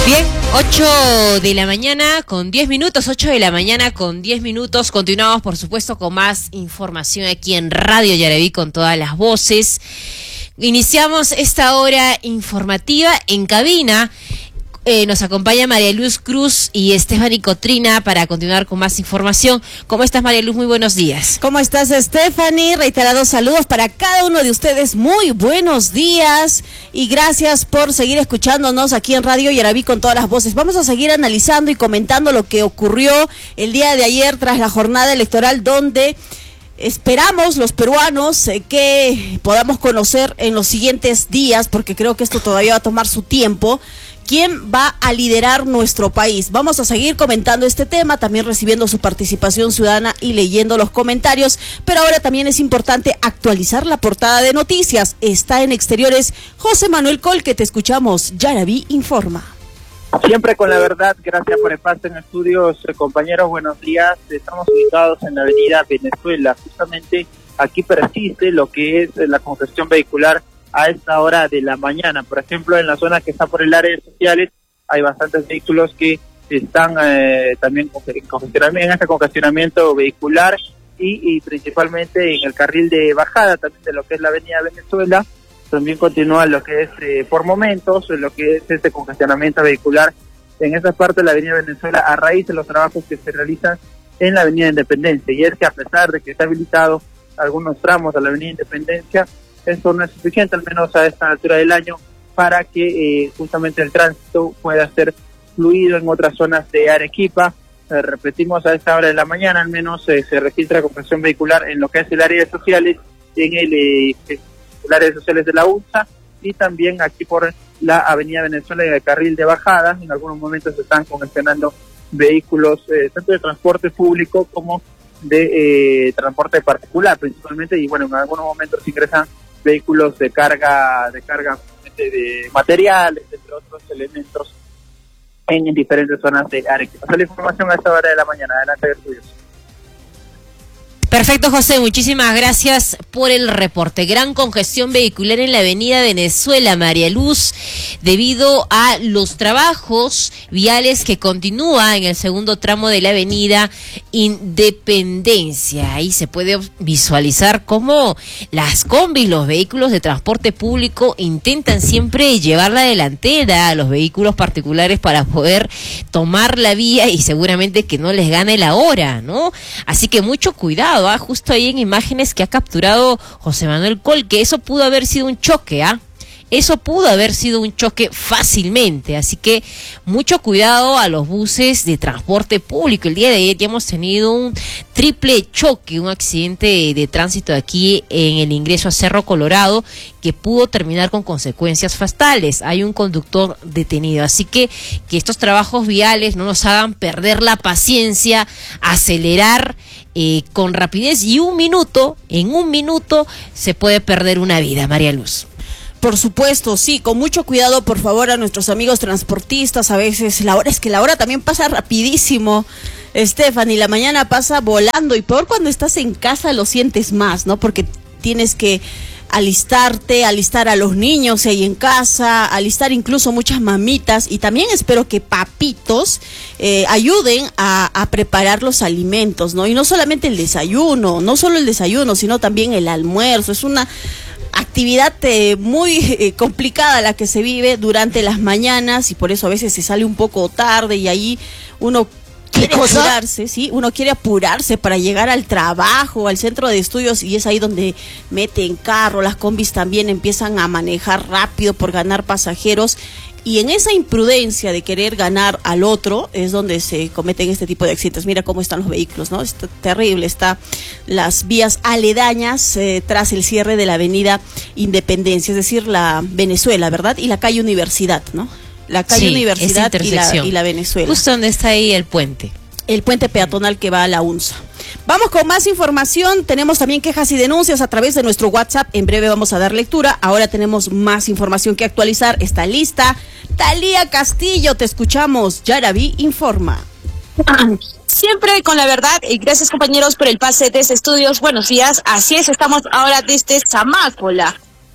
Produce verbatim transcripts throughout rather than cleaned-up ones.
Bien, ocho de la mañana con diez minutos, ocho de la mañana con diez minutos. Continuamos, por supuesto, con más información aquí en Radio Yaraví con todas las voces. Iniciamos esta hora informativa en cabina. Eh, nos acompaña María Luz Cruz y Stephanie Cotrina para continuar con más información. ¿Cómo estás, María Luz? Muy buenos días. ¿Cómo estás, Stephanie? Reiterados saludos para cada uno de ustedes. Muy buenos días y gracias por seguir escuchándonos aquí en Radio Yaraví con todas las voces. Vamos a seguir analizando y comentando lo que ocurrió el día de ayer tras la jornada electoral, donde esperamos los peruanos eh, que podamos conocer en los siguientes días, porque creo que esto todavía va a tomar su tiempo, quién va a liderar nuestro país. Vamos a seguir comentando este tema, también recibiendo su participación ciudadana y leyendo los comentarios, pero ahora también es importante actualizar la portada de noticias. Está en Exteriores José Manuel Col, que te escuchamos. Yaraví informa. Siempre con la verdad, gracias por el pase en estudios, eh, compañeros, buenos días. Estamos ubicados en la avenida Venezuela. Justamente aquí persiste lo que es eh, la congestión vehicular a esta hora de la mañana. Por ejemplo, en la zona que está por el área de sociales, hay bastantes vehículos que están eh, también en este congestionamiento vehicular y, y principalmente en el carril de bajada también de lo que es la avenida Venezuela. También continúa lo que es eh, por momentos lo que es este congestionamiento vehicular en esa parte de la avenida Venezuela a raíz de los trabajos que se realizan en la avenida Independencia. Y es que a pesar de que está habilitado algunos tramos de la avenida Independencia, esto no es suficiente, al menos a esta altura del año, para que eh, justamente el tránsito pueda ser fluido en otras zonas de Arequipa. Eh, repetimos, a esta hora de la mañana al menos eh, se registra congestión vehicular en lo que es el área de sociales, en el, eh, el área de sociales de la U N S A, y también aquí por la avenida Venezuela en el carril de bajada. En algunos momentos se están congestionando vehículos eh, tanto de transporte público como de eh, transporte particular principalmente, y bueno, en algunos momentos ingresan vehículos de carga, de carga de materiales, entre otros elementos, en, en diferentes zonas de Arequipa. Esa es la información a esta hora de la mañana. Adelante, estudios. Perfecto, José, muchísimas gracias por el reporte. Gran congestión vehicular en la avenida Venezuela, María Luz, debido a los trabajos viales que continúa en el segundo tramo de la avenida Independencia. Ahí se puede visualizar cómo las combis, los vehículos de transporte público, intentan siempre llevar la delantera a los vehículos particulares para poder tomar la vía y seguramente que no les gane la hora, ¿no? Así que mucho cuidado. ¿Ah? Justo ahí en imágenes que ha capturado José Manuel Col, que eso pudo haber sido un choque, ¿ah? Eso pudo haber sido un choque fácilmente, así que mucho cuidado a los buses de transporte público. El día de ayer ya hemos tenido un triple choque, un accidente de, de tránsito aquí en el ingreso a Cerro Colorado que pudo terminar con consecuencias fatales. Hay un conductor detenido, así que que estos trabajos viales no nos hagan perder la paciencia, acelerar eh, con rapidez, y un minuto, en un minuto se puede perder una vida, María Luz. Por supuesto, sí, con mucho cuidado, por favor, a nuestros amigos transportistas. A veces la hora es que la hora también pasa rapidísimo, Stephanie, la mañana pasa volando, y peor cuando estás en casa lo sientes más, ¿no? Porque tienes que alistarte, alistar a los niños si hay en casa, alistar incluso muchas mamitas, y también espero que papitos eh, ayuden a, a preparar los alimentos, ¿no? Y no solamente el desayuno, no solo el desayuno, sino también el almuerzo. Es una actividad eh, muy eh, complicada la que se vive durante las mañanas, y por eso a veces se sale un poco tarde, y ahí uno quiere apurarse, ¿sí? Uno quiere apurarse para llegar al trabajo, al centro de estudios, y es ahí donde meten carro, las combis también empiezan a manejar rápido por ganar pasajeros, y en esa imprudencia de querer ganar al otro es donde se cometen este tipo de accidentes. Mira cómo están los vehículos, ¿no? Está terrible, está las vías aledañas eh, tras el cierre de la avenida Independencia, es decir, la Venezuela, ¿verdad? Y la calle Universidad, ¿no? La calle sí, Universidad y la, y la Venezuela. Justo donde está ahí el puente. El puente peatonal que va a la U N S A. Vamos con más información. Tenemos también quejas y denuncias a través de nuestro WhatsApp. En breve vamos a dar lectura. Ahora tenemos más información que actualizar. Está lista Talía Castillo, te escuchamos. Yaraví informa. Siempre con la verdad, y gracias compañeros por el pase desde estudios. Buenos días, así es, estamos ahora desde Zamácola.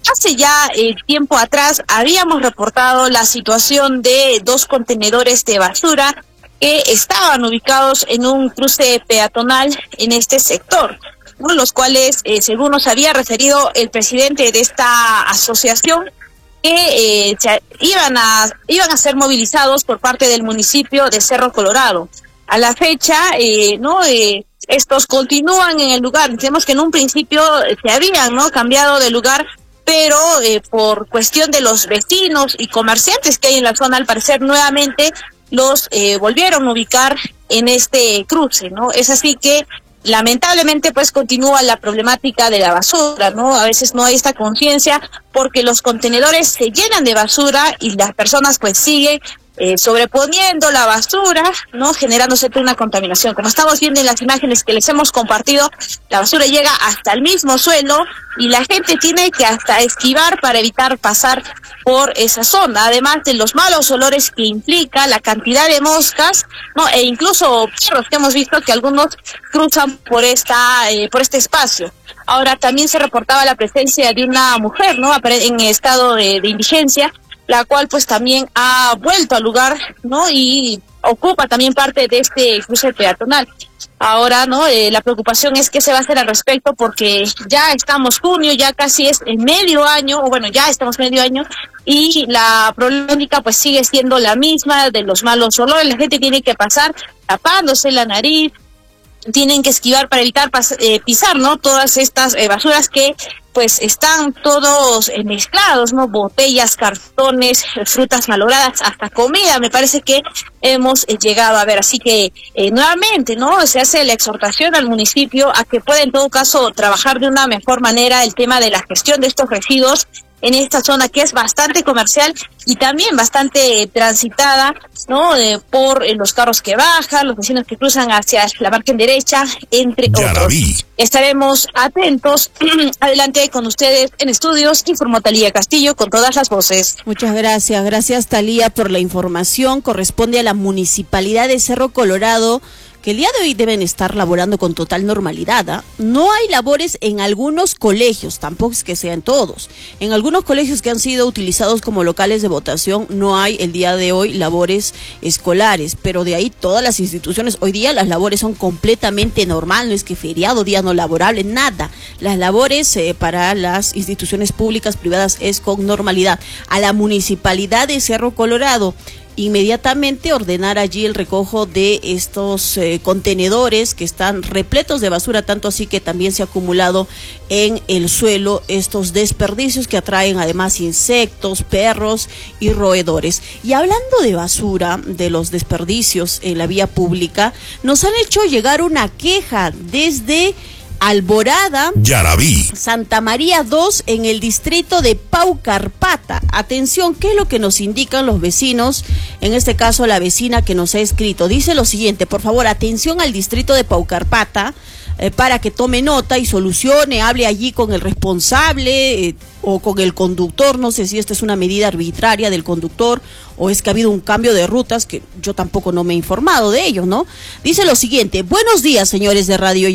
hace ya eh, tiempo atrás habíamos reportado la situación de dos contenedores de basura que estaban ubicados en un cruce peatonal en este sector, ¿no? Los cuales, eh, según nos había referido el presidente de esta asociación, que eh, se, iban a iban a ser movilizados por parte del municipio de Cerro Colorado. A la fecha, eh, no eh, estos continúan en el lugar. Decimos que en un principio se habían no cambiado de lugar, pero eh, por cuestión de los vecinos y comerciantes que hay en la zona, al parecer nuevamente los eh, volvieron a ubicar en este cruce, ¿no? Es así que lamentablemente pues continúa la problemática de la basura, ¿no? A veces no hay esta conciencia porque los contenedores se llenan de basura y las personas pues siguen eh, sobreponiendo la basura, ¿no? Generándose toda una contaminación. Como estamos viendo en las imágenes que les hemos compartido, la basura llega hasta el mismo suelo y la gente tiene que hasta esquivar para evitar pasar por esa zona, además de los malos olores que implica la cantidad de moscas, ¿no? E incluso perros que hemos visto que algunos cruzan por esta eh, por este espacio. Ahora también se reportaba la presencia de una mujer, ¿no? En estado de, de indigencia, la cual pues también ha vuelto al lugar, ¿no? Y ocupa también parte de este cruce peatonal. Ahora, ¿no? Eh, la preocupación es qué se va a hacer al respecto, porque ya estamos junio, ya casi es el medio año, o bueno, ya estamos medio año, y la problemática pues sigue siendo la misma de los malos olores. La gente tiene que pasar tapándose la nariz, tienen que esquivar para evitar pas eh, pisar, ¿no? Todas estas eh, basuras que pues están todos eh, mezclados, ¿no? Botellas, cartones, frutas malogradas, hasta comida, me parece que hemos eh, llegado a ver. Así que eh, nuevamente, ¿no? Se hace la exhortación al municipio a que pueda en todo caso trabajar de una mejor manera el tema de la gestión de estos residuos en esta zona que es bastante comercial y también bastante eh, transitada, ¿no? Eh, por eh, los carros que bajan, los vecinos que cruzan hacia la margen derecha, entre Yaraví. otros. Estaremos atentos. Adelante con ustedes en estudios, informó Talía Castillo con todas las voces. Muchas gracias, gracias Talía por la información. Corresponde a la Municipalidad de Cerro Colorado, que el día de hoy deben estar laborando con total normalidad, ¿eh? No hay labores en algunos colegios, tampoco es que sean todos. En algunos colegios que han sido utilizados como locales de votación, no hay el día de hoy labores escolares, pero de ahí todas las instituciones, hoy día las labores son completamente normal, no es que feriado, día no laborable, nada. Las labores eh, para las instituciones públicas, privadas, es con normalidad. A la Municipalidad de Cerro Colorado, inmediatamente ordenar allí el recojo de estos eh, contenedores que están repletos de basura, tanto así que también se ha acumulado en el suelo estos desperdicios que atraen además insectos, perros y roedores. Y hablando de basura, de los desperdicios en la vía pública, nos han hecho llegar una queja desde Alborada, Yaraví, Santa María dos, en el distrito de Paucarpata. Atención, ¿qué es lo que nos indican los vecinos? En este caso, la vecina que nos ha escrito dice lo siguiente: por favor, atención al distrito de Paucarpata, eh, para que tome nota y solucione, hable allí con el responsable eh, o con el conductor. No sé si esta es una medida arbitraria del conductor o es que ha habido un cambio de rutas, que yo tampoco no me he informado de ello, ¿no? Dice lo siguiente: buenos días, señores de Radio